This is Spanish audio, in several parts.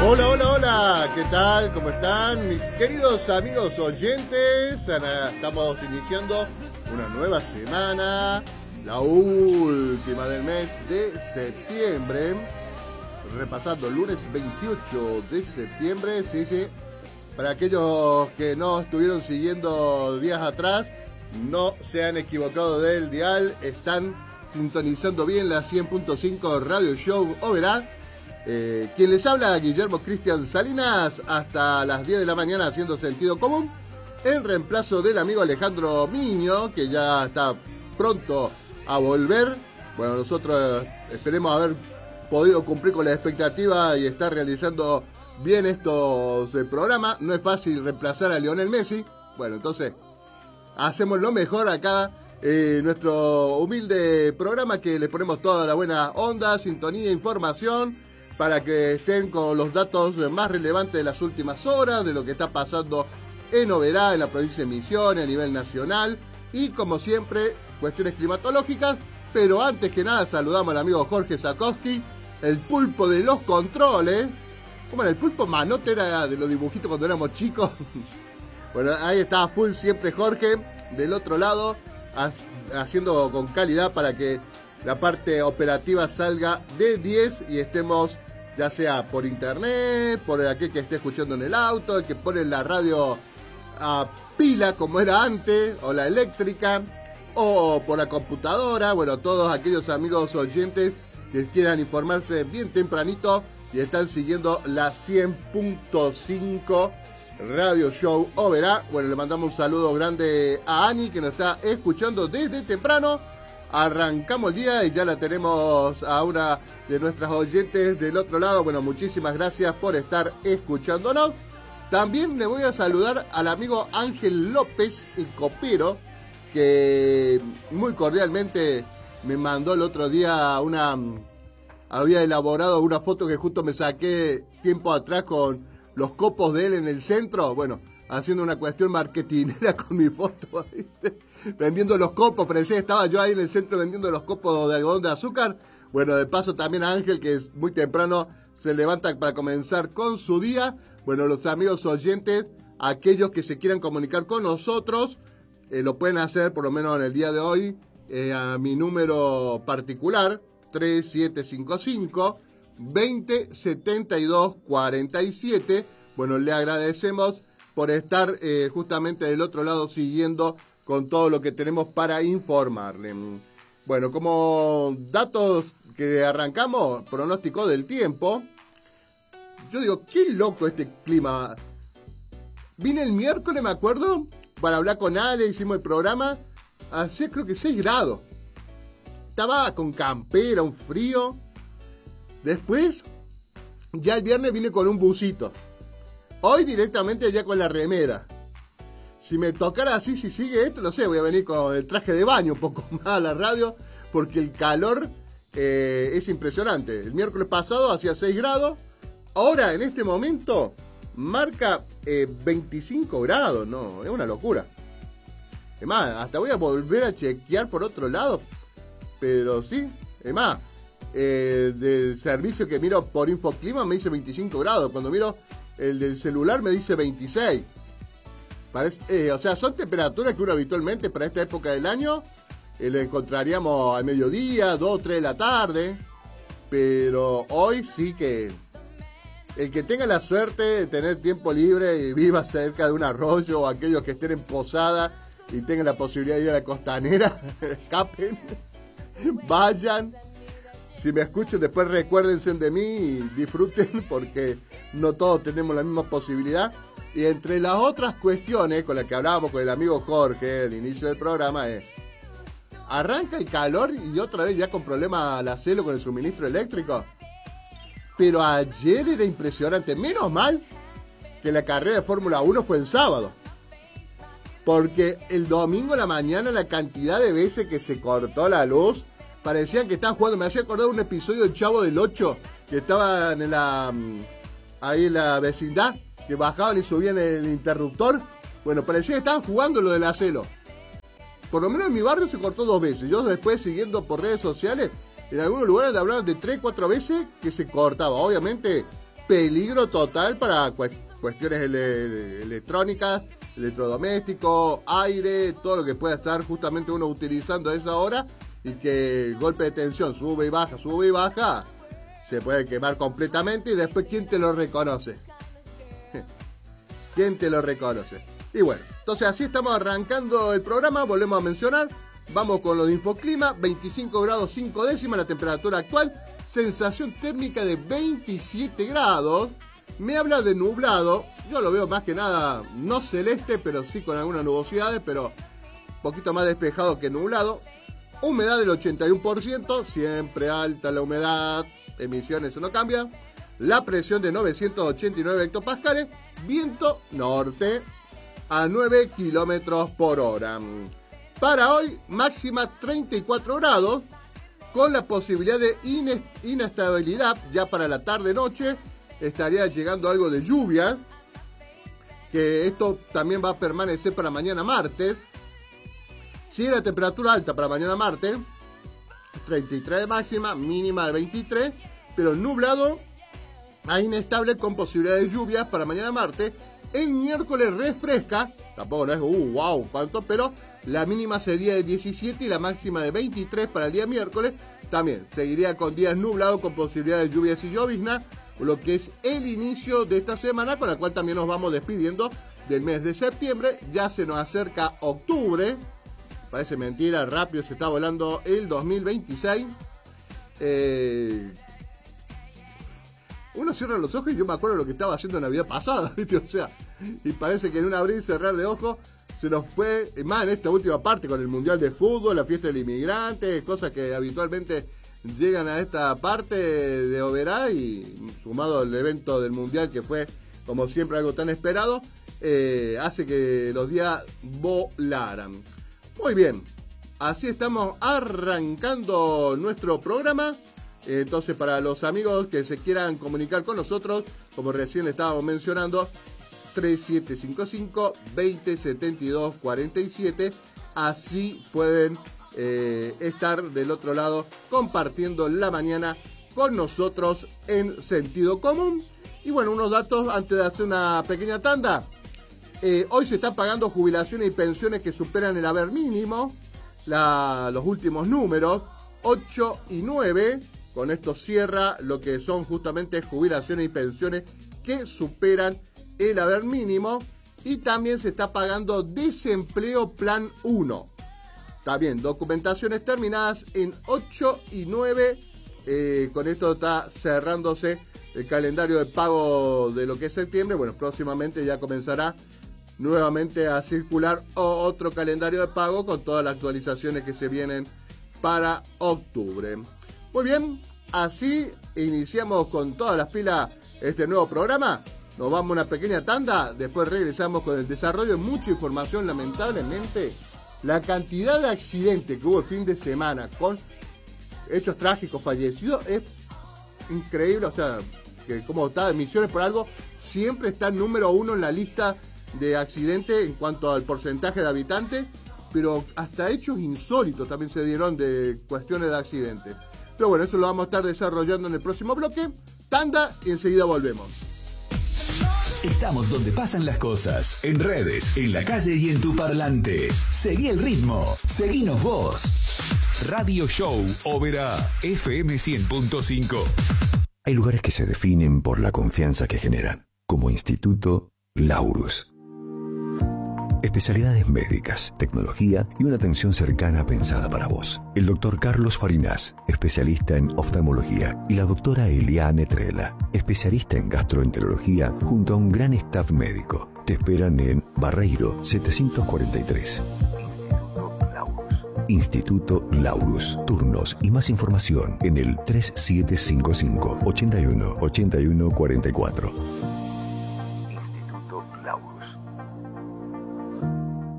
Hola, hola, hola, ¿qué tal? ¿Cómo están mis queridos amigos oyentes? Estamos iniciando una nueva semana, la última del mes de septiembre, repasando lunes 28 de septiembre, sí, para aquellos que no estuvieron siguiendo días atrás, no se han equivocado del dial, están sintonizando bien la 100.5 Radio Show Oberá. Quien les habla, Guillermo Cristian Salinas, hasta las 10 de la mañana haciendo sentido común, en reemplazo del amigo Alejandro Miño, que ya está pronto a volver. Bueno, nosotros esperemos haber podido cumplir con la expectativa y estar realizando bien estos programas. No es fácil reemplazar a Lionel Messi. Bueno, entonces hacemos lo mejor acá. Nuestro humilde programa que le ponemos toda la buena onda, sintonía, información, para que estén con los datos más relevantes de las últimas horas, de lo que está pasando en Oberá, en la provincia de Misiones, a nivel nacional, y como siempre, cuestiones climatológicas. Pero antes que nada, saludamos al amigo Jorge Zakowski, el pulpo de los controles. ¿Cómo era? El pulpo manote era de los dibujitos cuando éramos chicos. Bueno, ahí está full siempre Jorge, del otro lado, haciendo con calidad para que la parte operativa salga de 10 y estemos, ya sea por internet, por aquel que esté escuchando en el auto, el que pone la radio a pila como era antes, o la eléctrica, o por la computadora. Bueno, todos aquellos amigos oyentes que quieran informarse bien tempranito y están siguiendo la 100.5 Radio Show Oberá. Bueno, le mandamos un saludo grande a Ani, que nos está escuchando desde temprano. Arrancamos el día y ya la tenemos a una de nuestras oyentes del otro lado. Bueno, muchísimas gracias por estar escuchándonos. También le voy a saludar al amigo Ángel López, el copero, que muy cordialmente me mandó el otro día había elaborado una foto que justo me saqué tiempo atrás con los copos de él en el centro. Bueno, haciendo una cuestión marketinera con mi foto, ¿viste? Vendiendo los copos, parecía que estaba yo ahí en el centro vendiendo los copos de algodón de azúcar. Bueno, de paso también a Ángel, que es muy temprano, se levanta para comenzar con su día. Bueno, los amigos oyentes, aquellos que se quieran comunicar con nosotros, lo pueden hacer por lo menos en el día de hoy, a mi número particular, 3755 2072 47. Bueno, le agradecemos por estar justamente del otro lado siguiendo con todo lo que tenemos para informarle. Bueno, como datos que arrancamos, pronóstico del tiempo. Yo digo, qué loco este clima. Vine el miércoles, me acuerdo, para hablar con Ale, hicimos el programa. Hacía creo que 6 grados. Estaba con campera, un frío. Después, ya el viernes vine con un busito. Hoy directamente ya con la remera. Si me tocara así, si sigue esto, no sé, voy a venir con el traje de baño un poco más a la radio, porque el calor es impresionante. El miércoles pasado hacía 6 grados, ahora en este momento marca 25 grados, no, es una locura. Es más, hasta voy a volver a chequear por otro lado, pero sí, es más, del servicio que miro por Infoclima me dice 25 grados, cuando miro el del celular me dice 26. O sea, son temperaturas que uno habitualmente para esta época del año le encontraríamos al mediodía, 2 o 3 de la tarde. Pero hoy sí que el que tenga la suerte de tener tiempo libre y viva cerca de un arroyo, o aquellos que estén en Posada y tengan la posibilidad de ir a la costanera, escapen, vayan. Si me escuchan después recuérdense de mí y disfruten, porque no todos tenemos la misma posibilidad. Y entre las otras cuestiones con las que hablábamos con el amigo Jorge al inicio del programa es: arranca el calor y otra vez ya con problemas la Celo con el suministro eléctrico. Pero ayer era impresionante. Menos mal que la carrera de Fórmula 1 fue el sábado, porque el domingo a la mañana la cantidad de veces que se cortó la luz, parecían que estaban jugando. Me hacía acordar un episodio del Chavo del 8, que estaban ahí en la vecindad, que bajaban y subían el interruptor. Bueno, parecía que estaban jugando lo de la Celo. Por lo menos en mi barrio se cortó 2 veces. Yo después, siguiendo por redes sociales, en algunos lugares hablaban de 3, 4 veces que se cortaba. Obviamente peligro total para cuestiones electrónicas, electrodomésticos, aire, todo lo que pueda estar justamente uno utilizando a esa hora y que el golpe de tensión sube y baja, se puede quemar completamente y después ¿quién te lo reconoce? ¿Quién te lo reconoce? Y bueno, entonces así estamos arrancando el programa, volvemos a mencionar, vamos con lo de Infoclima, 25 grados 5 décimas la temperatura actual, sensación térmica de 27 grados, me habla de nublado, yo lo veo más que nada, no celeste, pero sí con algunas nubosidades, pero un poquito más despejado que nublado, humedad del 81%, siempre alta la humedad, emisiones, eso no cambia, la presión de 989 hectopascales, viento norte a 9 kilómetros por hora. Para hoy, máxima 34 grados, con la posibilidad de inestabilidad, ya para la tarde-noche, estaría llegando algo de lluvia, que esto también va a permanecer para mañana martes. Si la temperatura alta para mañana martes, 33 de máxima, mínima de 23, pero nublado a inestable con posibilidad de lluvias para mañana martes. El miércoles refresca, tampoco no es wow, cuánto, pero la mínima sería de 17 y la máxima de 23 para el día miércoles. También seguiría con días nublados con posibilidad de lluvias y llovizna, lo que es el inicio de esta semana, con la cual también nos vamos despidiendo del mes de septiembre. Ya se nos acerca octubre, parece mentira, rápido se está volando el 2026. Uno cierra los ojos y yo me acuerdo lo que estaba haciendo en Navidad pasada, ¿viste? O sea, y parece que en un abrir y cerrar de ojos se nos fue, más en esta última parte con el Mundial de Fútbol, la fiesta del inmigrante, cosas que habitualmente llegan a esta parte de Oberá y sumado al evento del Mundial que fue como siempre algo tan esperado, hace que los días volaran. Muy bien, así estamos arrancando nuestro programa. Entonces, para los amigos que se quieran comunicar con nosotros, como recién estábamos mencionando, 3755-2072-47, así pueden estar del otro lado compartiendo la mañana con nosotros en Sentido Común. Y bueno, unos datos antes de hacer una pequeña tanda. Hoy se están pagando jubilaciones y pensiones que superan el haber mínimo, los últimos números, 8 y 9. Con esto cierra lo que son justamente jubilaciones y pensiones que superan el haber mínimo. Y también se está pagando desempleo plan 1. También documentaciones terminadas en 8 y 9. Con esto está cerrándose el calendario de pago de lo que es septiembre. Bueno, próximamente ya comenzará nuevamente a circular otro calendario de pago con todas las actualizaciones que se vienen para octubre. Muy bien, así iniciamos con todas las pilas este nuevo programa. Nos vamos a una pequeña tanda, después regresamos con el desarrollo de mucha información. Lamentablemente, la cantidad de accidentes que hubo el fin de semana con hechos trágicos, fallecidos, es increíble. O sea, que como está Misiones por algo, siempre está número 1 en la lista de accidentes en cuanto al porcentaje de habitantes, pero hasta hechos insólitos también se dieron de cuestiones de accidentes. Pero bueno, eso lo vamos a estar desarrollando en el próximo bloque. Tanda y enseguida volvemos. Estamos donde pasan las cosas, en redes, en la calle y en tu parlante. Seguí el ritmo, seguinos vos. Radio Show Oberá, FM 100.5. Hay lugares que se definen por la confianza que generan, como Instituto Laurus. Especialidades médicas, tecnología y una atención cercana pensada para vos. El doctor Carlos Farinas, especialista en oftalmología, y la doctora Eliane Trela, especialista en gastroenterología, junto a un gran staff médico. Te esperan en Barreiro 743. Instituto Laurus. Turnos y más información en el 3755 81 81 44. Instituto Laurus.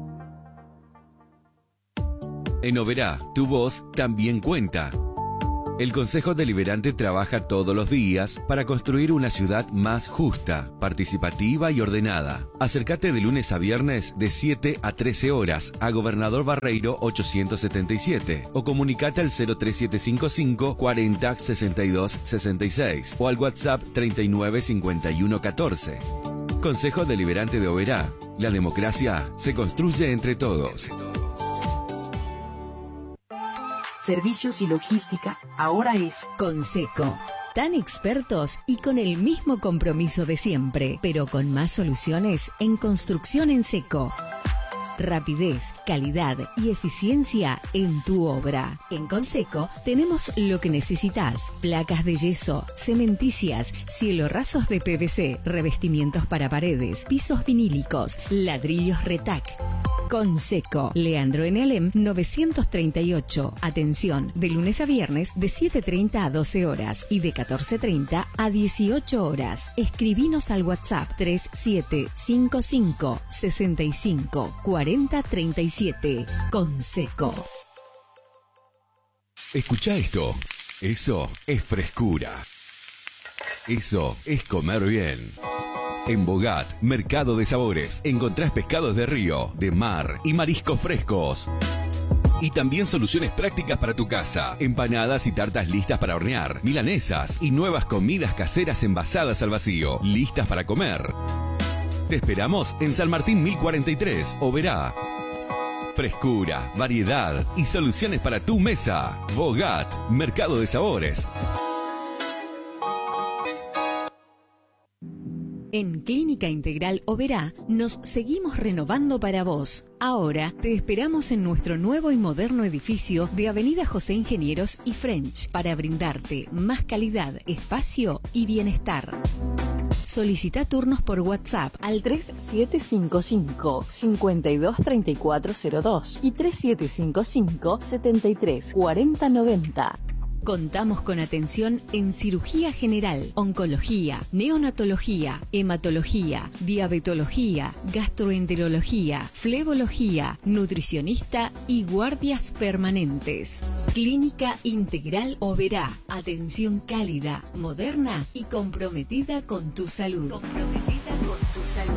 En Oberá, tu voz también cuenta. El Consejo Deliberante trabaja todos los días para construir una ciudad más justa, participativa y ordenada. Acércate de lunes a viernes de 7 a 13 horas a Gobernador Barreiro 877 o comunicate al 03755 40 62 66 o al WhatsApp 39 51 14. Consejo Deliberante de Oberá. La democracia se construye entre todos. Servicios y logística ahora es Conseco. Tan expertos y con el mismo compromiso de siempre, pero con más soluciones en construcción en seco. Rapidez, calidad y eficiencia en tu obra. En Conseco tenemos lo que necesitas: placas de yeso, cementicias, cielorrasos de PVC, revestimientos para paredes, pisos vinílicos, ladrillos Retac. Conseco, Leandro Enelem 938. Atención, de lunes a viernes de 7:30 a 12 horas y de 14:30 a 18 horas. Escribinos al WhatsApp 3755 65 40 37. Conseco. Escucha esto. Eso es frescura. Eso es comer bien. En Bogat, Mercado de Sabores, encontrás pescados de río, de mar y mariscos frescos. Y también soluciones prácticas para tu casa, empanadas y tartas listas para hornear, milanesas y nuevas comidas caseras envasadas al vacío, listas para comer. Te esperamos en San Martín 1043, Oberá. Frescura, variedad y soluciones para tu mesa. Bogat, Mercado de Sabores. En Clínica Integral Oberá nos seguimos renovando para vos. Ahora te esperamos en nuestro nuevo y moderno edificio de Avenida José Ingenieros y French para brindarte más calidad, espacio y bienestar. Solicita turnos por WhatsApp al 3755 523402 y 3755 734090. Contamos con atención en cirugía general, oncología, neonatología, hematología, diabetología, gastroenterología, flebología, nutricionista y guardias permanentes. Clínica Integral Oberá. Atención cálida, moderna y comprometida con tu salud. Comprometida con tu salud.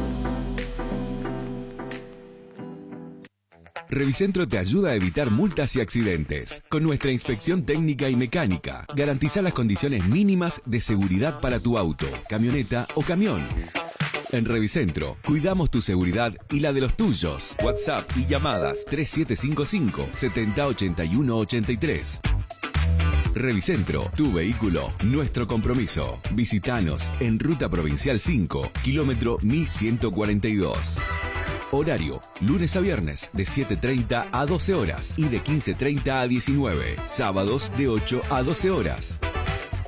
Revicentro te ayuda a evitar multas y accidentes. Con nuestra inspección técnica y mecánica, garantiza las condiciones mínimas de seguridad para tu auto, camioneta o camión. En Revicentro, cuidamos tu seguridad y la de los tuyos. WhatsApp y llamadas 3755 708183. Revicentro, tu vehículo, nuestro compromiso. Visítanos en Ruta Provincial 5, kilómetro 1142. Horario, lunes a viernes de 7:30 a 12 horas y de 15:30 a 19. Sábados de 8 a 12 horas.